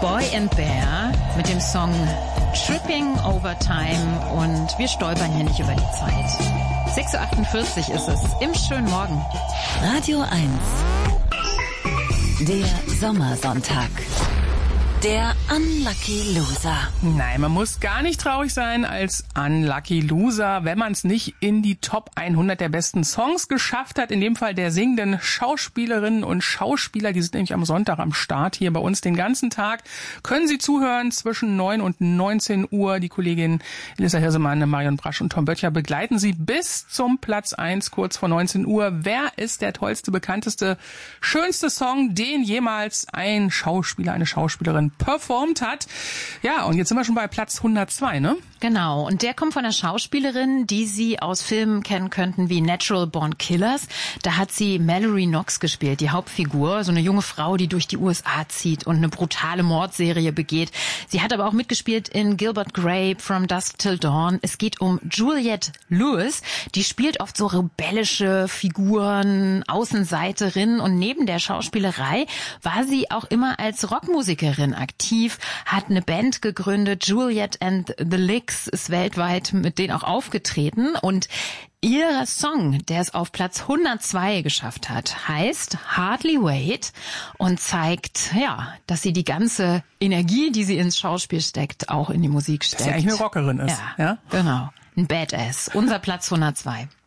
Boy and Bear mit dem Song Tripping Over Time und wir stolpern hier nicht über die Zeit. 6.48 Uhr ist es im schönen Morgen. Radio 1. Der Sommersonntag. Der Unlucky Loser. Nein, man muss gar nicht traurig sein als Unlucky Loser, wenn man es nicht in die Top 100 der besten Songs geschafft hat. In dem Fall der singenden Schauspielerinnen und Schauspieler. Die sind nämlich am Sonntag am Start hier bei uns den ganzen Tag. Können Sie zuhören zwischen 9 und 19 Uhr. Die Kolleginnen Elissa Hirsemann, Marion Brasch und Tom Böttcher begleiten Sie bis zum Platz 1, kurz vor 19 Uhr. Wer ist der tollste, bekannteste, schönste Song, den jemals ein Schauspieler, eine Schauspielerin performt hat? Ja, und jetzt sind wir schon bei Platz 102, ne? Genau, und der kommt von einer Schauspielerin, die Sie aus Filmen kennen könnten wie Natural Born Killers. Da hat sie Mallory Knox gespielt, die Hauptfigur, so eine junge Frau, die durch die USA zieht und eine brutale Mordserie begeht. Sie hat aber auch mitgespielt in Gilbert Grape, From Dusk Till Dawn. Es geht um Juliette Lewis, die spielt oft so rebellische Figuren, Außenseiterin, und neben der Schauspielerei war sie auch immer als Rockmusikerin aktiv, hat eine Band gegründet, Juliette and the Licks, ist weltweit mit denen auch aufgetreten, und ihr Song, der es auf Platz 102 geschafft hat, heißt Hardly Wait und zeigt, ja, dass sie die ganze Energie, die sie ins Schauspiel steckt, auch in die Musik steckt. Dass sie eigentlich eine Rockerin ist. Ja, genau. Ein Badass. Unser Platz 102.